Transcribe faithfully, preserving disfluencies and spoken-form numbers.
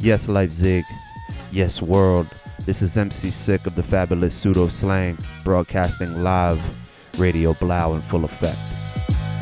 Yes, Leipzig. Yes, world. This is M C Sick of the Fabulous Pseudo Slang, broadcasting live, Radio Blau in full effect.